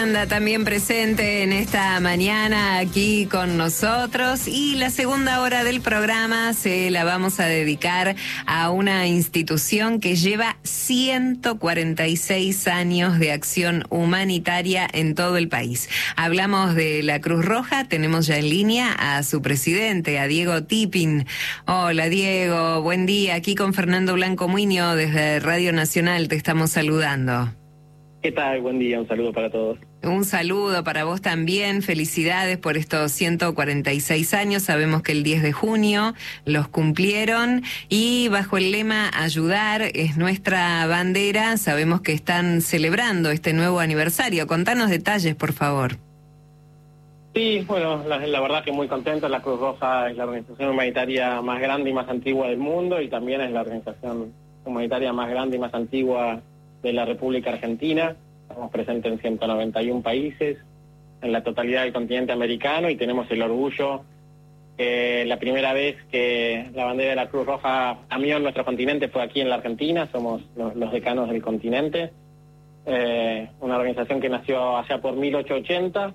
Miranda también presente en esta mañana aquí con nosotros, y la segunda hora del programa se la vamos a dedicar a una institución que lleva 146 años de acción humanitaria en todo el país. Hablamos de la Cruz Roja, tenemos ya en línea a su presidente, a Diego Tipping. Hola Diego, buen día, aquí con Fernando Blanco Muñoz desde Radio Nacional te estamos saludando. ¿Qué tal? Buen día, un saludo para todos. Un saludo para vos también, felicidades por estos 146 años, sabemos que el 10 de junio los cumplieron y bajo el lema Ayudar es nuestra bandera, sabemos que están celebrando este nuevo aniversario. Contanos detalles, por favor. Sí, bueno, la verdad que muy contento. La Cruz Roja es la organización humanitaria más grande y más antigua del mundo, y también es la organización humanitaria más grande y más antigua de la República Argentina. Estamos presentes en 191 países, en la totalidad del continente americano, y tenemos el orgullo que la primera vez que la bandera de la Cruz Roja cambió en nuestro continente fue aquí en la Argentina. Somos los decanos del continente. Una organización que nació allá por 1880,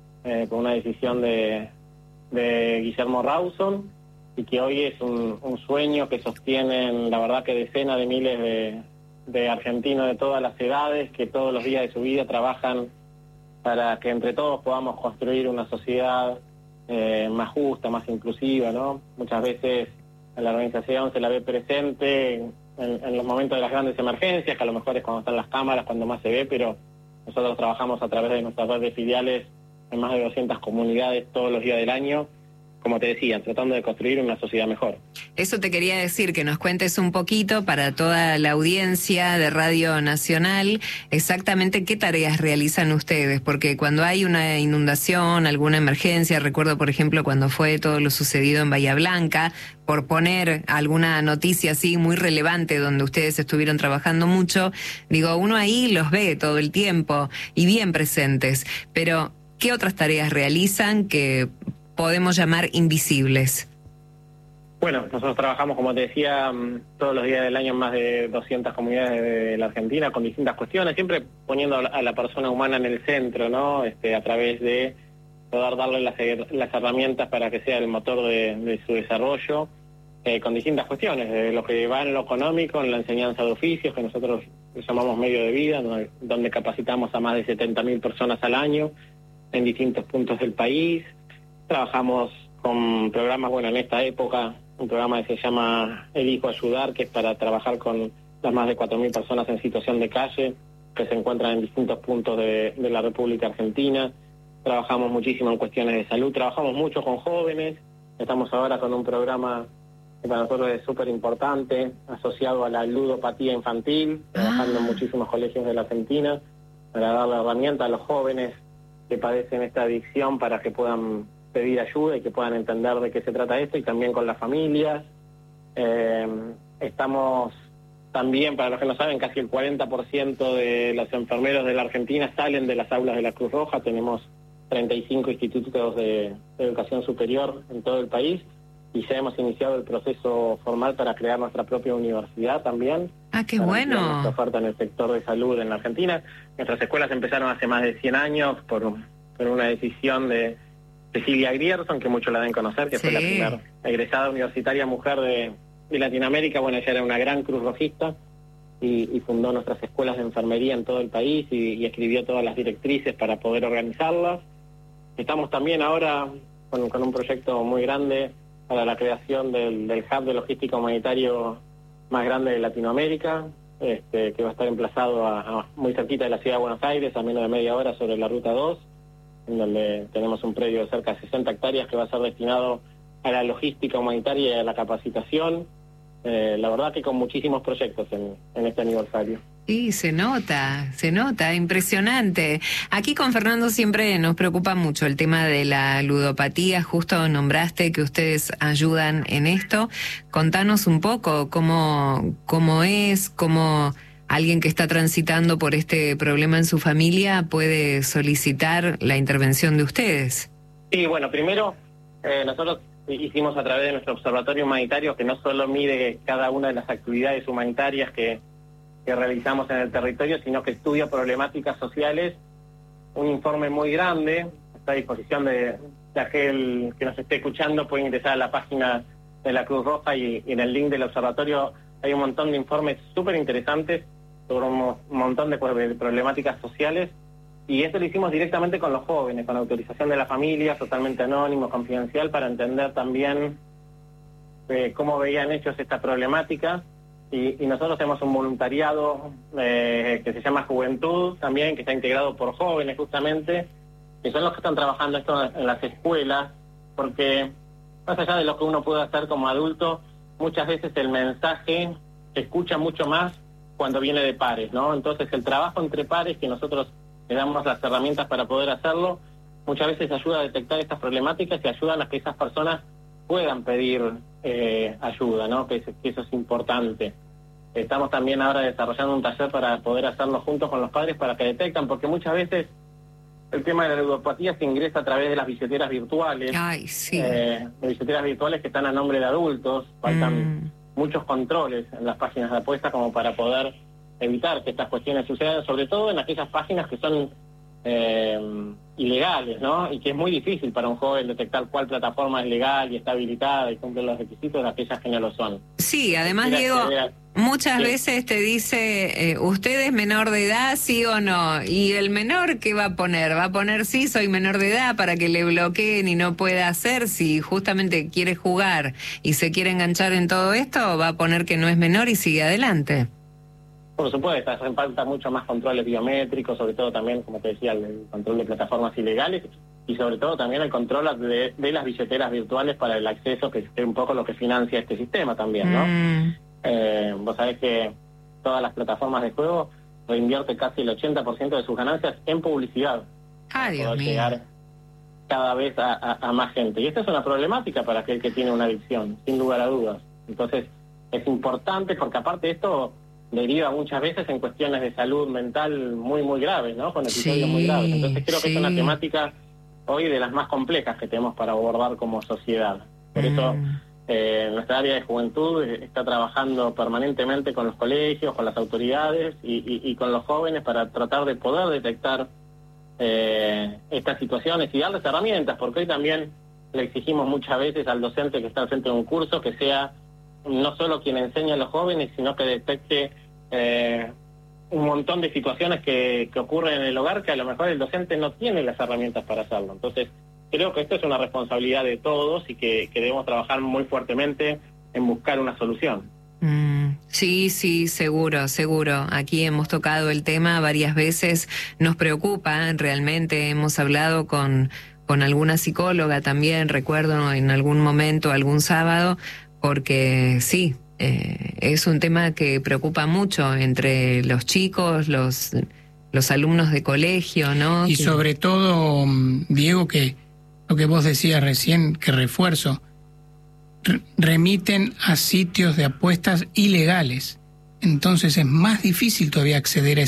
con una decisión de Guillermo Rawson, y que hoy es un sueño que sostienen, la verdad, que decenas de miles de argentinos de todas las edades, que todos los días de su vida trabajan para que entre todos podamos construir una sociedad más justa, más inclusiva, ¿no? Muchas veces a la organización se la ve presente en los momentos de las grandes emergencias, que a lo mejor es cuando están las cámaras, cuando más se ve, pero nosotros trabajamos a través de nuestra red de filiales en más de 200 comunidades todos los días del año, como te decía, tratando de construir una sociedad mejor. Eso te quería decir, que nos cuentes un poquito para toda la audiencia de Radio Nacional, exactamente qué tareas realizan ustedes, porque cuando hay una inundación, alguna emergencia, recuerdo por ejemplo cuando fue todo lo sucedido en Bahía Blanca, por poner alguna noticia así muy relevante donde ustedes estuvieron trabajando mucho, digo, uno ahí los ve todo el tiempo y bien presentes, pero ¿qué otras tareas realizan que podemos llamar invisibles? Bueno, nosotros trabajamos, como te decía, todos los días del año en más de 200 comunidades de la Argentina con distintas cuestiones, siempre poniendo a la persona humana en el centro, ¿no? A través de poder darle las herramientas para que sea el motor de su desarrollo, con distintas cuestiones, de lo que va en lo económico, en la enseñanza de oficios, que nosotros llamamos medio de vida, donde capacitamos a más de 70.000 personas al año en distintos puntos del país. Trabajamos con programas, bueno, en esta época, un programa que se llama Elijo Ayudar, que es para trabajar con las más de 4.000 personas en situación de calle, que se encuentran en distintos puntos de la República Argentina. Trabajamos muchísimo en cuestiones de salud, trabajamos mucho con jóvenes. Estamos ahora con un programa que para nosotros es súper importante, asociado a la ludopatía infantil, trabajando en muchísimos colegios de la Argentina, para dar la herramienta a los jóvenes que padecen esta adicción para que puedan pedir ayuda y que puedan entender de qué se trata esto, y también con las familias. Estamos también, para los que no saben, casi el 40% de los enfermeros de la Argentina salen de las aulas de la Cruz Roja. Tenemos 35 institutos de educación superior en todo el país, y ya hemos iniciado el proceso formal para crear nuestra propia universidad también. ¡Ah, qué bueno! Nuestra oferta en el sector de salud en la Argentina. Nuestras escuelas empezaron hace más de 100 años por una decisión de Cecilia Grierson, que muchos la deben conocer, que fue la primera egresada universitaria mujer de Latinoamérica. Bueno, ella era una gran cruz rojista y fundó nuestras escuelas de enfermería en todo el país y escribió todas las directrices para poder organizarlas. Estamos también ahora con un proyecto muy grande para la creación del hub de logística humanitario más grande de Latinoamérica, que va a estar emplazado muy cerquita de la ciudad de Buenos Aires, a menos de media hora sobre la Ruta 2, en donde tenemos un predio de cerca de 60 hectáreas que va a ser destinado a la logística humanitaria y a la capacitación. La verdad que con muchísimos proyectos en este aniversario. Sí, se nota, impresionante. Aquí con Fernando siempre nos preocupa mucho el tema de la ludopatía. Justo nombraste que ustedes ayudan en esto. Contanos un poco cómo es, cómo alguien que está transitando por este problema en su familia puede solicitar la intervención de ustedes. Sí, bueno, primero nosotros hicimos a través de nuestro observatorio humanitario, que no solo mide cada una de las actividades humanitarias que realizamos en el territorio, sino que estudia problemáticas sociales un informe muy grande, está a disposición de aquel que nos esté escuchando, puede ingresar a la página de la Cruz Roja y en el link del observatorio hay un montón de informes súper interesantes sobre un montón de problemáticas sociales, y esto lo hicimos directamente con los jóvenes, con la autorización de la familia, totalmente anónimo, confidencial, para entender también cómo veían ellos esta problemática. Y nosotros tenemos un voluntariado que se llama Juventud también, que está integrado por jóvenes justamente, que son los que están trabajando esto en las escuelas, porque más allá de lo que uno puede hacer como adulto, muchas veces el mensaje se escucha mucho más cuando viene de pares, ¿no? Entonces el trabajo entre pares, que nosotros le damos las herramientas para poder hacerlo, muchas veces ayuda a detectar estas problemáticas y ayudan a que esas personas puedan pedir ayuda, ¿no? Que eso es importante. Estamos también ahora desarrollando un taller para poder hacerlo juntos con los padres para que detectan, porque muchas veces el tema de la ludopatía se ingresa a través de las billeteras virtuales. Ay, sí. Billeteras virtuales que están a nombre de adultos, faltan muchos controles en las páginas de apuestas como para poder evitar que estas cuestiones sucedan, sobre todo en aquellas páginas que son ilegales, ¿no? Y que es muy difícil para un joven detectar cuál plataforma es legal y está habilitada y cumple los requisitos de aquellas que no lo son. Sí, además, Diego, muchas veces te dice, ¿usted es menor de edad, sí o no? Y el menor, ¿qué va a poner? Va a poner sí, soy menor de edad, para que le bloqueen y no pueda hacer. Si justamente quiere jugar y se quiere enganchar en todo esto, va a poner que no es menor y sigue adelante. Por supuesto, hacen falta mucho más controles biométricos, sobre todo también, como te decía, el control de plataformas ilegales y sobre todo también el control de las billeteras virtuales para el acceso, que es un poco lo que financia este sistema también, ¿no? Vos sabés que todas las plataformas de juego reinvierte casi el 80% de sus ganancias en publicidad. Ay, Dios mío. Llegar cada vez a más gente. Y esta es una problemática para aquel que tiene una adicción, sin lugar a dudas. Entonces, es importante porque aparte de esto deriva muchas veces en cuestiones de salud mental muy, muy graves, ¿no? Con episodios muy graves. Entonces creo que es una temática hoy de las más complejas que tenemos para abordar como sociedad. Por eso nuestra área de juventud está trabajando permanentemente con los colegios, con las autoridades y con los jóvenes para tratar de poder detectar estas situaciones y darles herramientas, porque hoy también le exigimos muchas veces al docente que está al frente de un curso que sea no solo quien enseña a los jóvenes, sino que detecte un montón de situaciones que ocurren en el hogar que a lo mejor el docente no tiene las herramientas para hacerlo. Entonces, creo que esto es una responsabilidad de todos y que debemos trabajar muy fuertemente en buscar una solución. Sí, seguro. Aquí hemos tocado el tema varias veces, nos preocupa realmente, hemos hablado con alguna psicóloga también, recuerdo en algún momento, algún sábado, porque sí, es un tema que preocupa mucho entre los chicos, los alumnos de colegio, ¿no? Y sobre todo, Diego, que lo que vos decías recién, que refuerzo, remiten a sitios de apuestas ilegales. Entonces es más difícil todavía acceder a